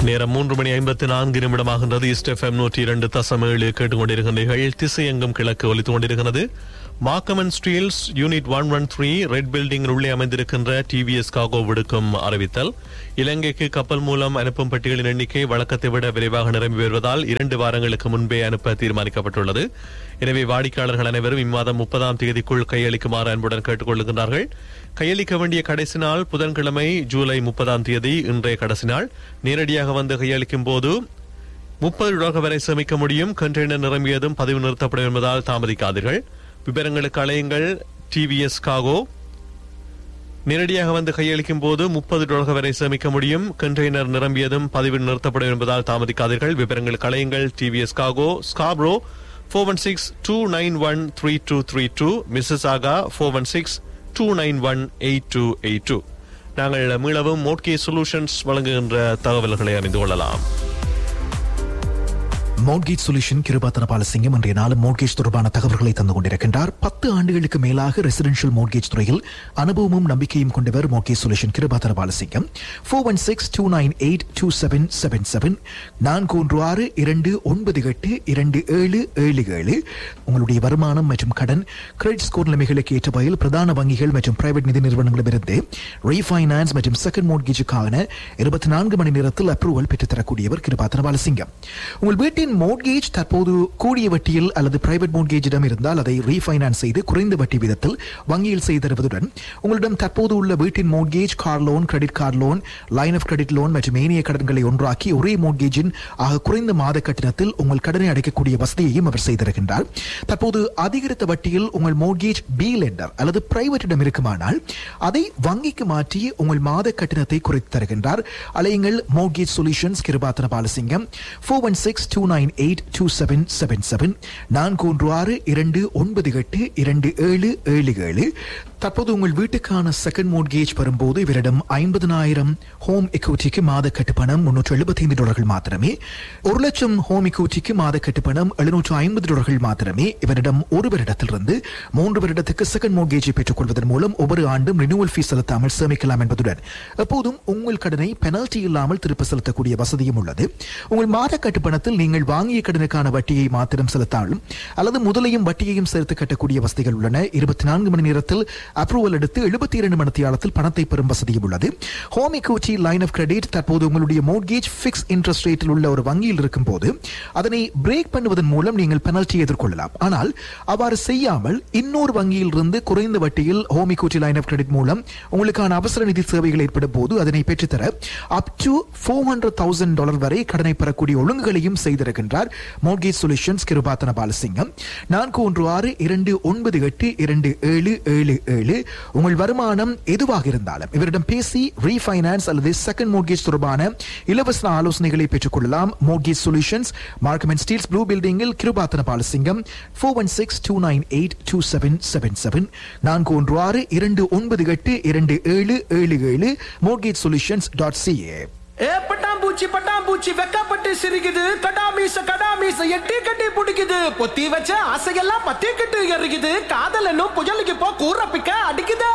நேரம் 3:54 east FM 102.7 கேட்டுக்கொண்டிருக்கின்றீர்கள். திசையெங்கும் கிழக்கு ஒலித்துக் கொண்டிருக்கிறது. மார்க்கம் & ஸ்டீல்ஸ் யூனிட் 113 ரெட் பில்டிங் உள்ளே அமைந்திருக்கின்ற டிவிஎஸ் காகோ விடுக்கும் அறிவித்தல். இலங்கைக்கு கப்பல் மூலம் அனுப்பும் பெட்டிகளின் எண்ணிக்கை வழக்கத்தை விட விரைவாக நிரம்பி வருவதால் 2 வாரங்களுக்கு முன்பே அனுப்ப தீர்மானிக்கப்பட்டுள்ளது. எனவே வாடிக்கையாளர்கள் அனைவரும் இம்மாதம் 30ஆம் தேதிக்குள் கையளிக்குமாறு அன்புடன் கேட்டுக் கொள்கின்றார்கள். கையளிக்க வேண்டிய கடைசி நாள் புதன்கிழமை ஜூலை 30ஆம் தேதி, இன்றைய கடைசி நாள். நேரடியாக வந்து கையளிக்கும் போது $30 வரை சேமிக்க முடியும். கண்டெய்னர் நிரம்பியதும் பதிவு நிறுத்தப்படும் என்பதால் தாமதிக்காதீர்கள். விவரங்களுக்கு அழையுங்கள். டிவிஎஸ் காகோ. நேரடியாக வந்து கையளிக்கும் போது $30 வரை சேமிக்க முடியும். கண்டெய்னர் நிரம்பியதும் பதிவு நிறுத்தப்படும் என்பதால் தாமதிக்காதீர்கள். விவரங்களுக்கு அழையுங்கள். TVS Kaku, Scarborough 416-291-3232, Mississauga 416-291-8282. நாங்கள் மீளவும் மோட்கேஜ் சொல்யூஷன்ஸ் வழங்குகின்ற தகவல்களை அறிந்து கொள்ளலாம். மோட்கேஜ் சொல்யூஷன் கிருபாத்தன பாலசிங்கம் இன்றைய நாள் மோட்கேஜ் தொடர்பான தகவல்களை தந்து கொண்டிருக்கின்றார். 10 ஆண்டுகளுக்கு மேலாக ரெசிடென்ஷியல் மோட்கேஜ் துறையில் அனுபவமும் நம்பிக்கையும் கொண்டவர் மோட்கேஜ் சொல்யூஷன் கிருபாத்தன பாலசிங்கம். 416-298-2777, 416-298-2777. உங்களுடைய வருமானம் மற்றும் கடன் கிரெடிட் ஸ்கோர் நிலைமைகளுக்கு ஏற்ற வகையில் பிரதான வங்கிகள் மற்றும் பிரைவேட் நிதி நிறுவனங்களிடமிருந்து ரீஃபைனான்ஸ் மற்றும் செகண்ட் மோட்கேஜுக்கான 24 மணி நேரத்தில் அப்ரூவல் பெற்றுத்தரக்கூடியவர் கிருபாத்தன பாலசிங்கம். உங்கள் வீட்டின் மோட்கேஜ் தற்போது கூடிய வட்டியில் அல்லது பிரைவேட் மோட்கேஜிடம் இருந்தால் அதை ரீஃபைனான்ஸ் செய்து குறைந்த வட்டி விதத்தில் வங்கியில் செய்து தருவதுடன் உங்களிடம் தற்போது உள்ள வீட்டின் mortgage, car loan, credit card loan, line of credit loan மற்றும் ஏனைய கடன்களை ஒன்றாக்கி ஒரே மோட்கேஜின் ஆக குறைந்த மாத கட்டணத்தில் உங்கள் கடனை அடைக்கக்கூடிய வசதியையும் அவர் செய்திருக்கின்றார். தற்போது அதிகரித்த வட்டியில் உங்கள் மோட்கேஜ் பி லெண்டர் அல்லது பிரைவேட்டிடம் இருக்குமானால் அதை வங்கிக்கு மாற்றி உங்கள் மாத கட்டணத்தை குறைத்து தருகின்றார். அலையுங்கள் மோட்கேஜ் சொல்யூஷன்ஸ் கிருபாத்தன பாலசிங்கம். 416-298-2777, 416-298-2777. தற்போது உங்கள் வீட்டுக்கான செகண்ட் மோட்கேஜ் வரும்போது இவரிடம் 50,000 ஹோம் எக்யூட்டிக்கு மாத கட்டுப்பணம் $375 மாத்திரமே, 1 லட்சம் ஹோம் எக்யூட்டிக்கு மாத கட்டுப்பணம் $750 மாத்திரமே. இவரிடம் 1 வருடத்திலிருந்து 3 வருடத்துக்கு செகண்ட் மோட்கேஜை பெற்றுக் கொள்வதன் மூலம் ஒவ்வொரு ஆண்டும் ரினியூவல் ஃபீஸ் செலுத்தாமல் சேமிக்கலாம் என்பதுடன் எப்போதும் உங்கள் கடனை பெனல்டி இல்லாமல் திருப்ப செலுத்தக்கூடிய வசதியும் உள்ளது. உங்கள் மாத கட்டுப்பணத்தில் நீங்கள் வாங்கிய கடனுக்கான வட்டியை மாத்திரம் செலுத்தாலும் அல்லது முதலையும் வட்டியையும் சேர்த்து கட்டக்கூடிய வசதிகள் உள்ளன. 24 மணி நேரத்தில் அப்ரூவல் எடுத்து 72 மணி நேரத்தில் பணத்தை பெறும் வசதியும் உள்ளது. Home equity line of credit தற்போது உங்களுடைய மோட்கேஜ் ஃபிக்ஸ் இன்ட்ரெஸ்ட் ரேட்டில் உள்ள ஒரு வங்கியில் இருக்கும் போது அதனை பிரேக் பண்ணுவதன் மூலம் நீங்கள் பெனல்ட்டி எதிர்கொள்ளலாம். ஆனால் அவ்வாறு செய்யாமல் இன்னொரு வங்கியில் இருந்து குறைந்த வட்டியில் home equity line of credit மூலம் உங்களுக்கான அவசர நிதி சேவைகள் ஏற்படும் போது அதனை பெற்றுத்தர அப் டு $400,000 வரை கடனை பெறக்கூடிய ஒழுங்குகளையும் செய்திருக்கின்றார் மோட்கேஜ் சொல்யூஷன்ஸ் கிருபாத்தன பாலசிங்கம். 416-298-2777. உங்கள் வருமானம் எதுவாக இருந்தாலும் இவரிடம் பேசி ரீஃபைனான்ஸ் அல்லது செகண்ட் மோட்கேஜ் தொடர்பான இலவச ஆலோசனைகளை பெற்றுக் கொள்ளலாம். மோட்கேஜ் சொல்யூஷன்ஸ் மார்க்கம் & ஸ்டீல்ஸ் ப்ளூ பில்டிங்கில் கிருபாத்தன பாலசிங்கம். 416-298-2777, 416-298-2777, mortgagesolutions.ca. ஏ பட்டாம்பூச்சி வெக்கப்பட்டு சிரிக்குது, கடாமீச எட்டி கட்டி பிடிக்குது, பொத்தி வச்ச ஆசையெல்லாம் பத்தி கட்டு எறிக்குது, காதல் என்னும் புயலுக்கு போ கூற பிக்க அடிக்குது.